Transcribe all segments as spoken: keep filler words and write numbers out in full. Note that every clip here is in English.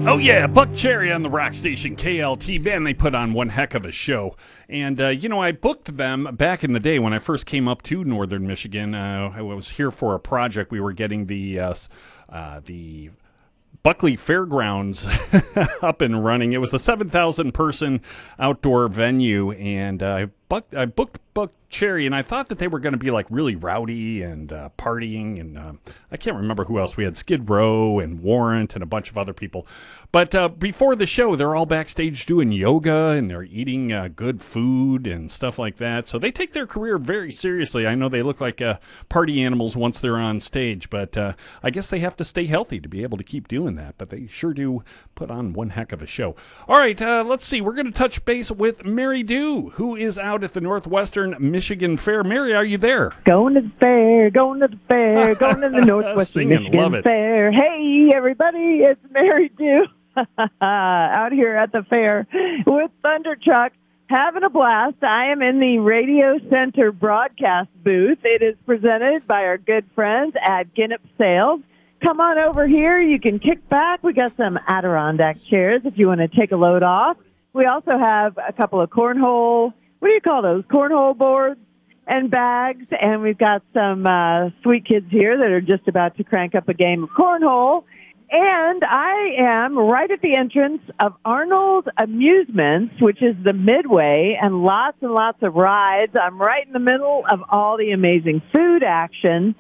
Oh yeah, Buck Cherry on the rock station K L T. Man, they put on one heck of a show. And, uh, you know, I booked them back in the day when I first came up to Northern Michigan. Uh, I was here for a project. We were getting the uh, uh, the Buckley Fairgrounds up and running. It was a seven thousand person outdoor venue, and uh, I, bucked, I booked Buck Cherry, and I thought that they were going to be like really rowdy and uh, partying, and uh, I can't remember who else. We had Skid Row and Warrant and a bunch of other people. But uh, before the show, they're all backstage doing yoga, and they're eating uh, good food and stuff like that. So they take their career very seriously. I know they look like uh, party animals once they're on stage, but uh, I guess they have to stay healthy to be able to keep doing that. But they sure do put on one heck of a show. All right, uh, let's see. We're going to touch base with Mary Dew, who is out at the Northwestern Michigan Fair. Mary, are you there? Going to the fair, going to the fair, going to the Northwestern Singing, Michigan Fair. Hey, everybody, it's Mary Dew out here at the fair with Thunder Truck, having a blast. I am in the Radio Center broadcast booth. It is presented by our good friends at Ginnip Sales. Come on over here. You can kick back. We got some Adirondack chairs if you want to take a load off. We also have a couple of cornhole, what do you call those, cornhole boards and bags. And we've got some uh, sweet kids here that are just about to crank up a game of cornhole. And I am right at the entrance of Arnold Amusements, which is the Midway, and lots and lots of rides. I'm right in the middle of all the amazing food action.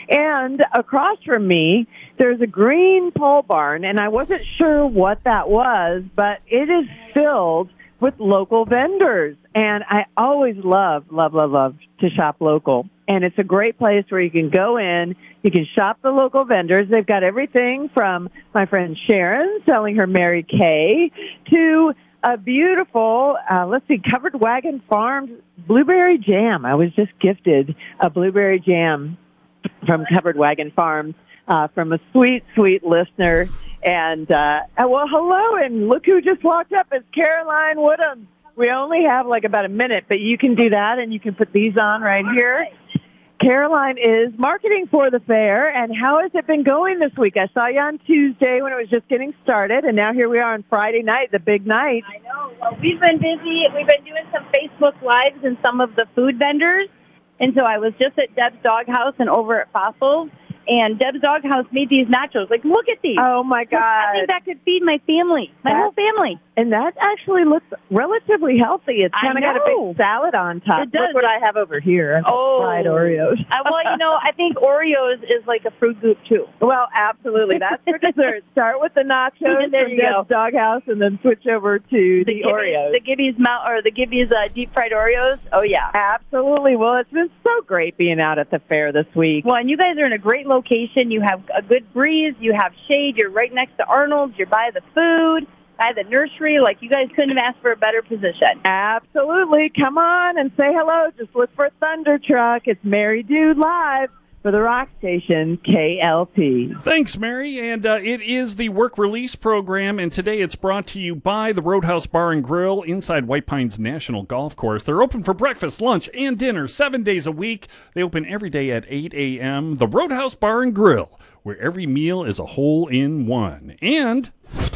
And across from me, there's a green pole barn, and I wasn't sure what that was, but it is filled with local vendors. And I always love, love, love, love to shop local. And it's a great place where you can go in, you can shop the local vendors. They've got everything from my friend Sharon selling her Mary Kay to a beautiful, uh, let's see, Covered Wagon Farms blueberry jam. I was just gifted a blueberry jam from Covered Wagon Farms uh, from a sweet, sweet listener. And, uh, well, hello, and look who just walked up. It's Caroline Woodham. We only have like about a minute, but you can do that, and you can put these on right here. Caroline is marketing for the fair, and how has it been going this week? I saw you on Tuesday when it was just getting started, and now here we are on Friday night, the big night. I know. Well, we've been busy. We've been doing some Facebook Lives and some of the food vendors, and so I was just at Deb's Doghouse and over at Fossils. And Deb's Doghouse made these nachos. Like, look at these. Oh, my God. I think that could feed my family, my that, whole family. And that actually looks relatively healthy. It's kind of got a big salad on top. It does. Look what I have over here. Oh. Fried Oreos. uh, well, you know, I think Oreos is like a fruit group, too. Well, absolutely. That's for dessert. Start with the nachos there from you go. Deb's Doghouse and then switch over to the, the Oreos. The Gibby's Mount, or the Gibby's uh, deep fried Oreos. Oh, yeah. Absolutely. Well, it's been so great being out at the fair this week. Well, and you guys are in a great location. You have a good breeze. You have shade. You're right next to Arnold's. You're by the food, by the nursery. Like, you guys couldn't have asked for a better position. Absolutely. Come on and say hello. Just look for Thunder Truck. It's Mary Dew live for the rock station K L T. Thanks, Mary. And uh, it is the work release program, and today it's brought to you by the Roadhouse Bar and Grill inside White Pines National Golf Course. They're open for breakfast, lunch, and dinner seven days a week. They open every day at eight a.m. The Roadhouse Bar and Grill, where every meal is a hole-in-one. And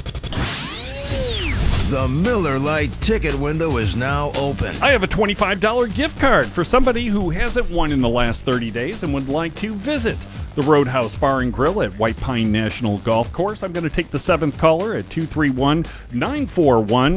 the Miller Lite ticket window is now open. I have a twenty-five dollars gift card for somebody who hasn't won in the last thirty days and would like to visit the Roadhouse Bar and Grill at White Pine National Golf Course. I'm going to take the seventh caller at two three one, nine four one